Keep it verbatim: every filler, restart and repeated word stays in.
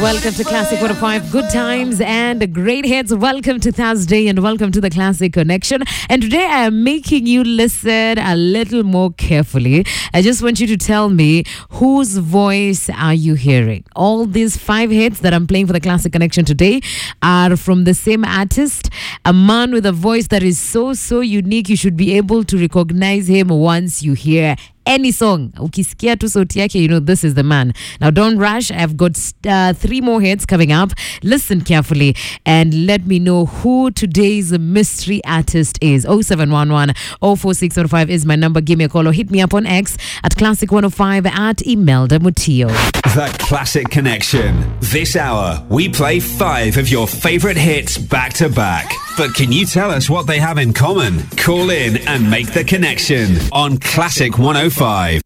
Welcome to Classic one oh five. Good times and great hits. Welcome to Thursday and welcome to the Classic Connection. And today I am making you listen a little more carefully. I just want you to tell me, whose voice are you hearing? All these five hits that I'm playing for the Classic Connection today are from the same artist, a man with a voice that is so, so unique. You should be able to recognize him once you hear any song. Ukisikia tu sauti yake, you know this is the man. Now don't rush. I've got uh, three more hits coming up. Listen carefully and let me know who today's mystery artist is. oh seven one one, oh four six one five is my number. Give me a call or hit me up on X at Classic one oh five at Imelda Mutio. The Classic Connection. This hour, we play five of your favorite hits back to back. But can you tell us what they have in common? Call in and make the connection on Classic one oh five.